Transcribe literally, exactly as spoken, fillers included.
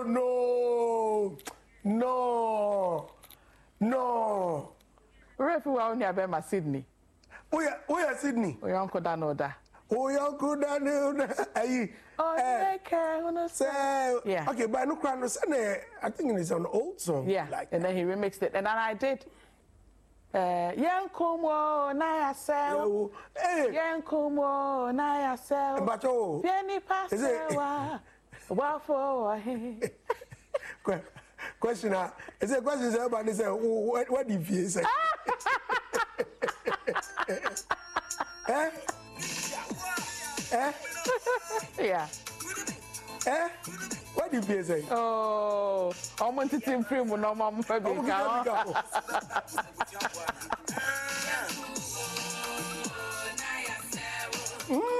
Oh no, no, no. Refi wa only abema Sydney. Oh yeah, oh yeah, Sydney. Oh your uncle Danoda. Oh your uncle Danoda. Aye. Oh yeah, say. Yeah. Okay, but no crowd no say. I think it's an old song. Yeah. Like and then he remixed it, and then I did. Uh, Yankumo na yasel. Hey. Yankumo na yasel. But oh. Pieni pasewa. Wafo he. Question uh, is a question everybody say what what did you say? Eh? Eh? Yeah. Eh? What did you say? Oh, I want to team free mo no mama fa bi ka.